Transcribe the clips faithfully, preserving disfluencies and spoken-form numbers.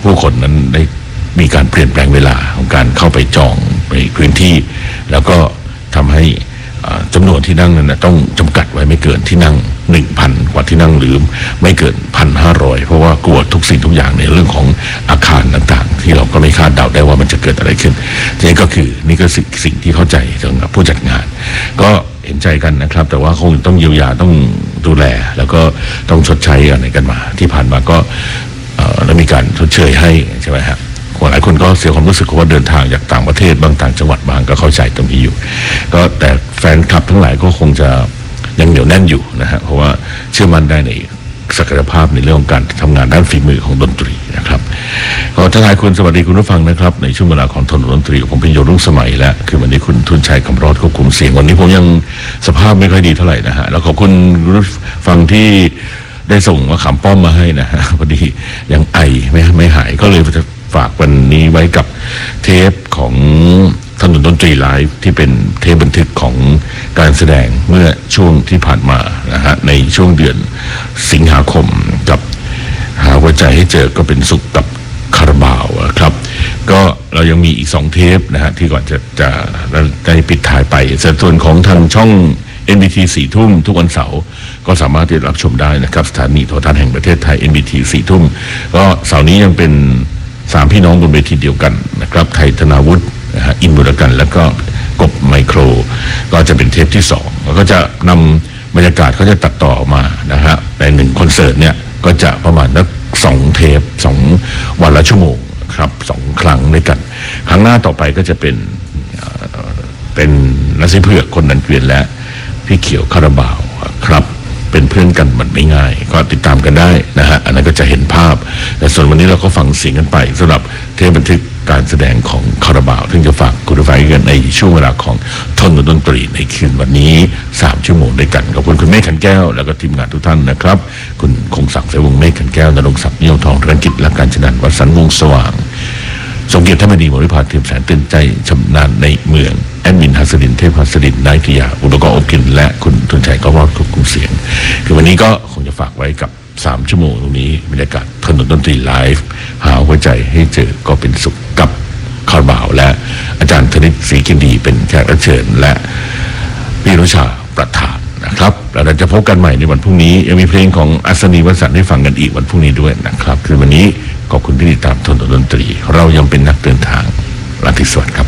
ผู้คนนั้นได้มีการเปลี่ยนแปลงเวลาของการเข้าไปจองในพื้นที่แล้วก็ทำให้จำนวนที่นั่งนั้นต้องจำกัดไว้ไม่เกินที่นั่งหนึ่งพันกว่าที่นั่งหรือไม่เกินพันห้าร้อยเพราะว่ากลัวทุกสิ่งทุกอย่างในเรื่องของอาคารต่างๆที่เราก็ไม่คาดเดาได้ว่ามันจะเกิดอะไรขึ้นนี่ก็คือนี่ก็สิ่งสิ่งที่เข้าใจสำหรับผู้จัดงานก็เห็นใจกันนะครับแต่ว่าคงต้องเยียวยาต้องดูแลแล้วก็ต้องชดใช้อะไรกันมาที่ผ่านมาก็แล้วมีการชดเชยให้ใช่ไหมฮะหลายคนก็เสียความรู้สึกว่าเดินทางจากต่างประเทศบางต่างจังหวัดบางก็เข้าใจตรงนี้อยู่ก็แต่แฟนคลับทั้งหลายก็คงจะยังเหนียวแน่นอยู่นะฮะเพราะว่าเชื่อมั่นได้ในศักยภาพในเรื่องของการทำงานด้านฝีมือของดนตรีนะครับขอทักทายคุณสวัสดีคุณผู้ฟังนะครับในช่วงเวลาของถนนดนตรีผมเป็นโยรุ่งสมัยและคือวันนี้คุณทุนชัยคำรอดควบคุมเสียงวันนี้ผมยังสภาพไม่ค่อยดีเท่าไหร่นะฮะแล้วขอบคุณคุณผู้ฟังที่ได้ส่งมะขามป้อมมาให้นะฮะพอดียังไอไม่ไม่หายก็เลยจะฝากวันนี้ไว้กับเทปของถนนดนตรีไลฟ์ที่เป็นเทปบันทึกของการแสดงเมื่อช่วงที่ผ่านมานะฮะในช่วงเดือนสิงหาคมกับหาหัวใจให้เจอก็เป็นสุขกับคาราบาวครับก็เรายังมีอีกสองเทปนะฮะที่ก่อนจะจะได้ปิดท้ายไปส่วนของทางช่อง เอ็น บี ที สี่ทุ่มทุกวันเสาร์ก็สามารถที่จะรับชมได้นะครับสถานีโทรทัศน์แห่งประเทศไทย เอ็น บี ที สี่ทุ่มก็เสาร์นี้ยังเป็นสามพี่น้องบนเวทีเดียวกันนะครับไทยธนาวุฒินะฮะอินบุรกันแล้วก็กบไมโครก็จะเป็นเทปที่สองแล้วก็จะนำบรรยากาศเขาจะตัดต่อมานะฮะในหนึ่งคอนเสิร์ตเนี่ยก็จะประมาณนักสองเทปสองวันละชั่วโมงครับสองครั้งด้วยกันครั้งหน้าต่อไปก็จะเป็นเป็นนักสิเผือกคนนันเกวียนและพี่เขียวคาราบาวครับเป็นเพื่อนกันมันไม่ง่ายก็ติดตามกันได้นะฮะอันนั้นก็จะเห็นภาพแต่ส่วนวันนี้เราก็ฟังเสียงกันไปสำหรับเทปบันทึกการแสดงของคาราบาวซึ่งจะฝากคุณผู้ฟังกันในช่วงเวลาของถนนดนตรีในคืนวันนี้สามชั่วโมงด้วยกันขอบคุณคุณเมฆขันแก้วแล้วก็ทีมงานทุกท่านนะครับคุณคงศักดิ์เสวงเมฆขันแก้วนรงค์ศักดิ์นิยมทองธุรกิจและการจัดการวัดสันวงสว่างสมเกียรติท่านบดีบริพาทีมแสนตื่นใจชำนาญในเมืองแอดมินฮัสดินเทพฮัสดินนายทิยาอุดกรอบกินและคุณทุนชัยก็รอดควบคุมเสียงคือวันนี้ก็คงจะฝากไว้กับสามชั่วโมงตรงนี้บรรยากาศถนนดนตรีไลฟ์หาหัวใจให้เจอก็เป็นสุขกับคาราบาวและอาจารย์ธนิตศรีกินดีเป็นแขกรับเชิญและพี่รุชาประธานนะครับแล้วเราจะพบกันใหม่ในวันพรุ่งนี้ยังมีเพลงของอัศนีวสันต์ให้ฟังกันอีกวันพรุ่งนี้ด้วยนะครับคือวันนี้ขอบคุณที่ติดตามถนนดนตรีเรายังเป็นนักเดินทางราตรีสวัสดิ์ครับ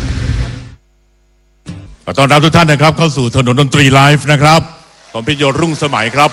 ขอต้อนรับทุกท่านนะครับเข้าสู่ถนนดนตรีไลฟ์นะครับผมพิโยรุ่งสมัยครับ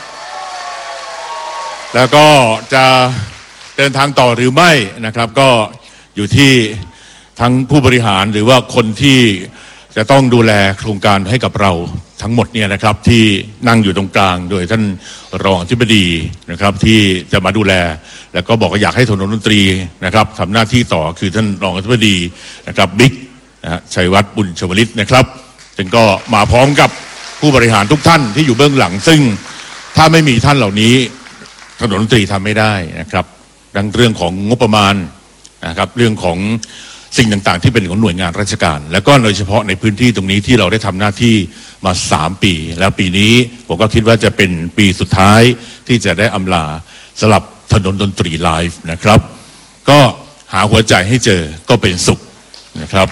แล้วก็จะเดินทางต่อหรือไม่นะครับก็อยู่ที่ทั้งผู้บริหารหรือว่าคนที่จะต้องดูแลโครงการให้กับเราทั้งหมดเนี่ยนะครับที่นั่งอยู่ตรงกลางโดยท่านรองอธิบดีนะครับที่จะมาดูแลแล้วก็บอกว่าอยากให้ถนนดนตรีนะครับทำหน้าที่ต่อคือท่านรองอธิบดีนะครับบิ๊กนะฮะชัยวัฒน์บุญชวลิตนะครับซึ่งก็มาพร้อมกับผู้บริหารทุกท่านที่อยู่เบื้องหลังซึ่งถ้าไม่มีท่านเหล่านี้ถนนดนตรีทำไม่ได้นะครับดังเรื่องของงบประมาณนะครับเรื่องของสิ่งต่างๆที่เป็นของหน่วยงานราชการแล้วก็โดยเฉพาะในพื้นที่ตรงนี้ที่เราได้ทำหน้าที่มาสามปีแล้วปีนี้ผมก็คิดว่าจะเป็นปีสุดท้ายที่จะได้อำลาสลับถนนดนตรีไลฟ์นะครับก็หาหัวใจให้เจอก็เป็นสุขนะครับ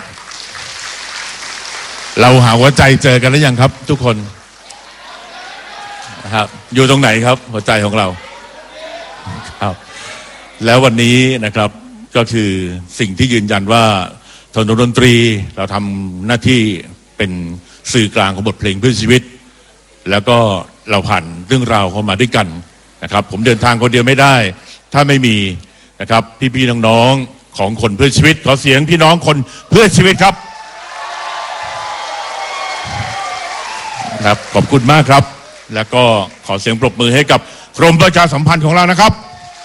เราหาหัวใจเจอกันแล้วยังครับทุกคนนะครับอยู่ตรงไหนครับหัวใจของเราครับแล้ววันนี้นะครับก็คือสิ่งที่ยืนยันว่าถนนดนตรีเราทำหน้าที่เป็นสื่อกลางของบทเพลงเพื่อชีวิตแล้วก็เราผ่านเรื่องราวเข้ามาด้วยกันนะครับผมเดินทางคนเดียวไม่ได้ถ้าไม่มีนะครับพี่ๆน้องๆของคนเพื่อชีวิตขอเสียงพี่น้องคนเพื่อชีวิตครับครับขอบคุณมากครับแล้วก็ขอเสียงปรบมือให้กับกรมประชาสัมพันธ์ของเรานะครับ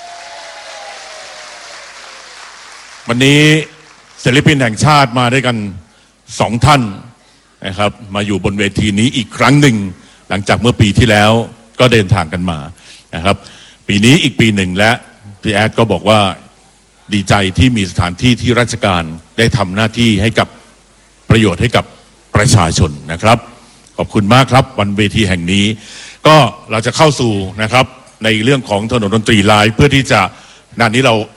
วันนี้ศิลปินแห่งชาติมาด้วยกันสองท่านนะครับมาอยู่บนเวทีนี้อีกครั้งหนึ่งหลังจากเมื่อปีที่แล้วก็เดินทางกันมานะครับปีนี้อีกปีหนึ่งและพี่แอดก็บอกว่าดีใจที่มีสถานที่ที่ราชการได้ทำหน้าที่ให้กับประโยชน์ให้กับประชาชนนะครับขอบคุณมากครับวันเวทีแห่งนี้ก็เราจะเข้าสู่นะครับในเรื่องของถนนดนตรีไลฟ์เพื่อที่จะงานนี้เรา